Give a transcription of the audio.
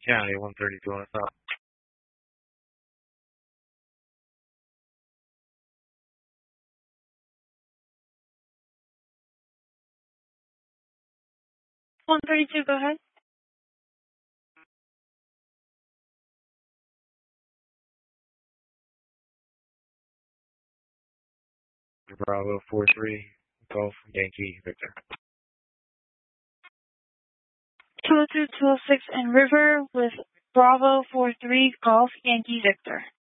County 132 on the top. Go ahead. Bravo 43, Golf Yankee Victor. 202-206 in River with Bravo 43 Golf Yankee Victor.